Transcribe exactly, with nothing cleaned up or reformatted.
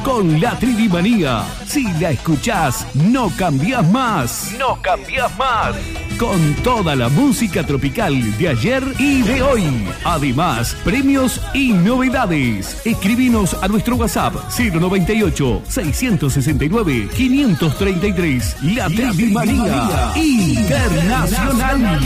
con la Trivimanía. Si la escuchás, no cambiás más. No cambiás más. Con toda la música tropical de ayer y de hoy. Además, premios y novedades. Escribinos a nuestro WhatsApp cero noventa y ocho, seiscientos sesenta y nueve, quinientos treinta y tres. La Trivimanía Internacional.